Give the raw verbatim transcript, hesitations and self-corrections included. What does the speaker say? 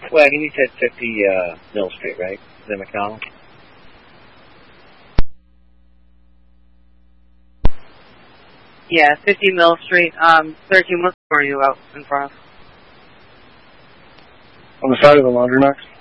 Well, you said fifty uh, Mill Street, right? Is that McDonald? Yeah, fifty Mill Street. Um, thirteen, what store are you out in front of? On the side of the laundromat?